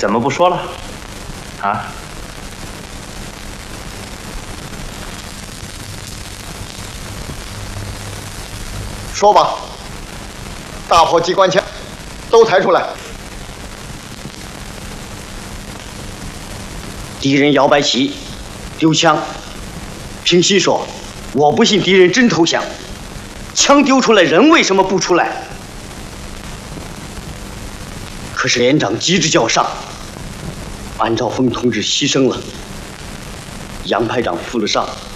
怎么不说了？啊？ 说吧，大炮、机关枪都抬出来。 敌人摇摆旗，丢枪。平西说：“我不信敌人真投降，枪丢出来，人为什么不出来？”可是连长急着叫上，安兆峰同志牺牲了，杨排长负了伤。